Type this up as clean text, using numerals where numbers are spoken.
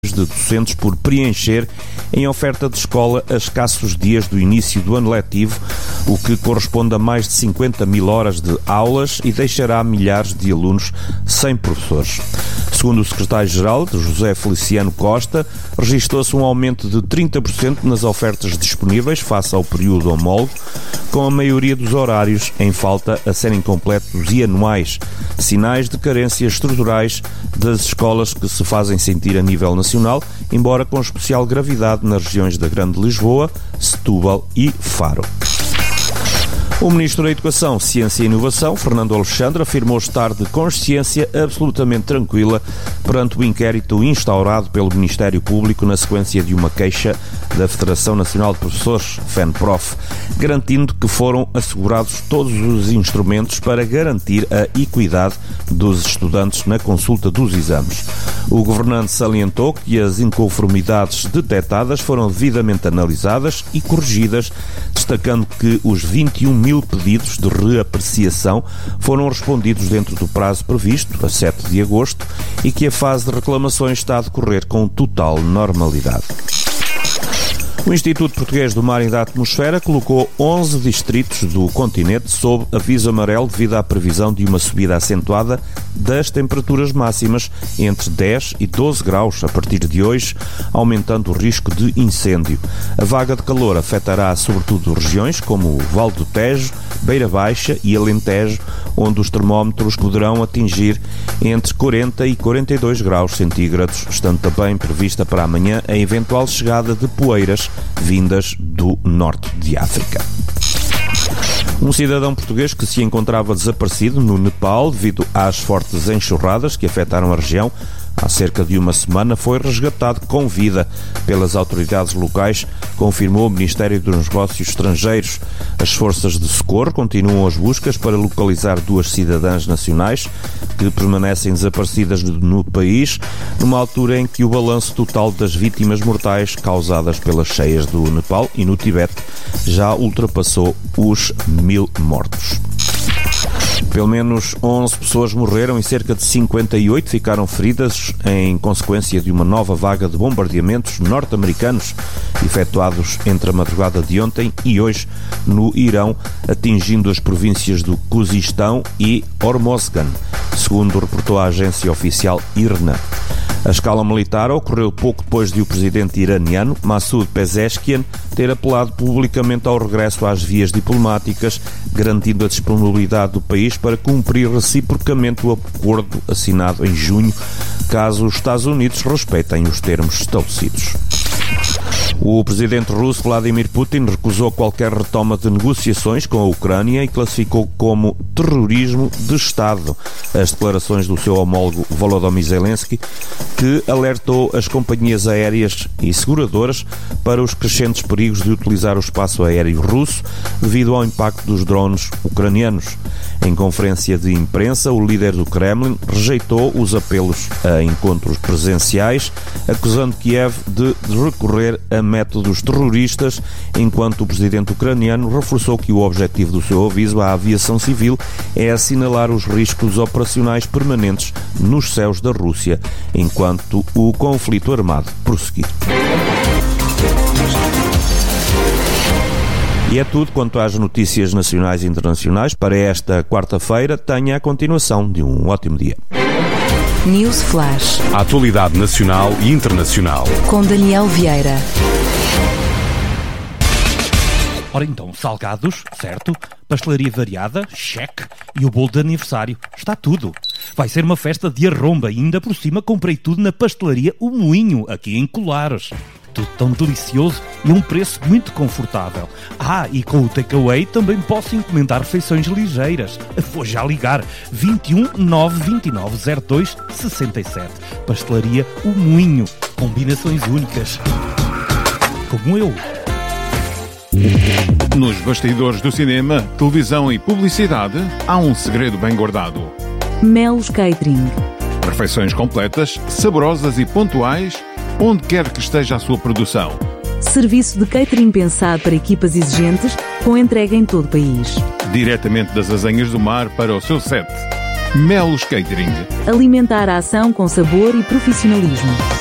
de docentes por preencher em oferta de escola a escassos dias do início do ano letivo, o que corresponde a mais de 50 mil horas de aulas e deixará milhares de alunos sem professores. Segundo o secretário-geral, José Feliciano Costa, registrou-se um aumento de 30% nas ofertas disponíveis face ao período homólogo, com a maioria dos horários em falta a serem completos e anuais, sinais de carências estruturais das escolas que se fazem sentir a nível nacional, embora com especial gravidade nas regiões da Grande Lisboa, Setúbal e Faro. O Ministro da Educação, Ciência e Inovação, Fernando Alexandre, afirmou estar de consciência absolutamente tranquila perante o inquérito instaurado pelo Ministério Público na sequência de uma queixa da Federação Nacional de Professores, FENPROF, garantindo que foram assegurados todos os instrumentos para garantir a equidade dos estudantes na consulta dos exames. O governante salientou que as inconformidades detectadas foram devidamente analisadas e corrigidas, destacando que os 21 mil pedidos de reapreciação foram respondidos dentro do prazo previsto, a 7 de agosto, e que a fase de reclamações está a decorrer com total normalidade. O Instituto Português do Mar e da Atmosfera colocou 11 distritos do continente sob aviso amarelo devido à previsão de uma subida acentuada das temperaturas máximas entre 10 e 12 graus a partir de hoje, aumentando o risco de incêndio. A vaga de calor afetará sobretudo regiões como o Vale do Tejo, Beira Baixa e Alentejo, onde os termómetros poderão atingir entre 40 e 42 graus centígrados, estando também prevista para amanhã a eventual chegada de poeiras vindas do norte de África. Um cidadão português que se encontrava desaparecido no Nepal devido às fortes enxurradas que afetaram a região há cerca de uma semana foi resgatado com vida pelas autoridades locais, confirmou o Ministério dos Negócios Estrangeiros. As forças de socorro continuam as buscas para localizar duas cidadãs nacionais que permanecem desaparecidas no país, numa altura em que o balanço total das vítimas mortais causadas pelas cheias do Nepal e no Tibete já ultrapassou os 1000 mortos. Pelo menos 11 pessoas morreram e cerca de 58 ficaram feridas em consequência de uma nova vaga de bombardeamentos norte-americanos efetuados entre a madrugada de ontem e hoje no Irão, atingindo as províncias do Khuzistão e Hormozgan, segundo reportou a agência oficial IRNA. A escala militar ocorreu pouco depois de o presidente iraniano, Massoud Pezeshkian, ter apelado publicamente ao regresso às vias diplomáticas, garantindo a disponibilidade do país para cumprir reciprocamente o acordo assinado em junho, caso os Estados Unidos respeitem os termos estabelecidos. O presidente russo Vladimir Putin recusou qualquer retoma de negociações com a Ucrânia e classificou como terrorismo de Estado as declarações do seu homólogo Volodymyr Zelensky, que alertou as companhias aéreas e seguradoras para os crescentes perigos de utilizar o espaço aéreo russo devido ao impacto dos drones ucranianos. Em conferência de imprensa, o líder do Kremlin rejeitou os apelos a encontros presenciais, acusando Kiev de recorrer a métodos terroristas, enquanto o presidente ucraniano reforçou que o objetivo do seu aviso à aviação civil é assinalar os riscos operacionais permanentes nos céus da Rússia, enquanto o conflito armado prosseguir. E é tudo quanto às notícias nacionais e internacionais para esta quarta-feira. Tenha a continuação de um ótimo dia. News Flash. A atualidade nacional e internacional. Com Daniel Vieira. Ora então, salgados, certo? Pastelaria variada, cheque. E o bolo de aniversário, está tudo. Vai ser uma festa de arromba e ainda por cima comprei tudo na pastelaria O Moinho, aqui em Colares. Tudo tão delicioso e a um preço muito confortável. E com o takeaway também posso encomendar refeições ligeiras. Vou já ligar. 21 929 02 67. Pastelaria O Moinho. Combinações únicas. Como eu. Nos bastidores do cinema, televisão e publicidade, há um segredo bem guardado. Melos Catering. Refeições completas, saborosas e pontuais, onde quer que esteja a sua produção. Serviço de catering pensado para equipas exigentes, com entrega em todo o país. Diretamente das Azenhas do Mar para o seu set. Melos Catering. Alimentar a ação com sabor e profissionalismo.